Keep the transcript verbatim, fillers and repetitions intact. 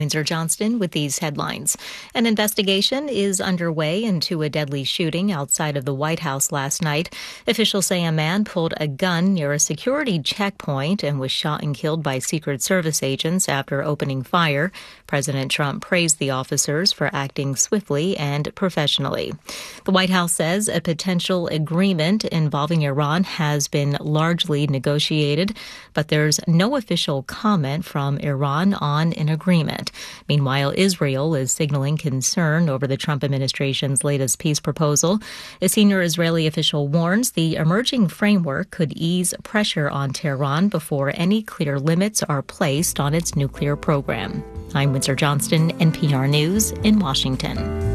Windsor Johnston with these headlines. An investigation is underway into a deadly shooting outside of the White House last night. Officials say a man pulled a gun near a security checkpoint and was shot and killed by Secret Service agents after opening fire. President Trump praised the officers for acting swiftly and professionally. The White House says a potential agreement involving Iran has been largely negotiated, but there's no official comment from Iran on an agreement. Meanwhile, Israel is signaling concern over the Trump administration's latest peace proposal. A senior Israeli official warns the emerging framework could ease pressure on Tehran before any clear limits are placed on its nuclear program. I'm Windsor Johnston, N P R News in Washington.